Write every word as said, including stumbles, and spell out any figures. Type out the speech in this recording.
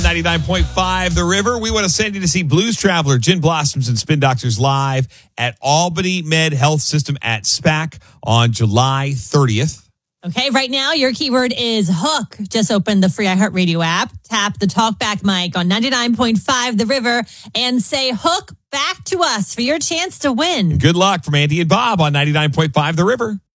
ninety-nine point five The River. We want to send you to see Blues Traveler, Gin Blossoms, and Spin Doctors live at Albany Med Health System at SPAC on July thirtieth. Okay, right now your keyword is hook. Just open the free iHeartRadio app, tap the talkback mic on ninety-nine point five The River, and say hook back to us for your chance to win. Good luck from Andy and Bob on ninety-nine point five The River.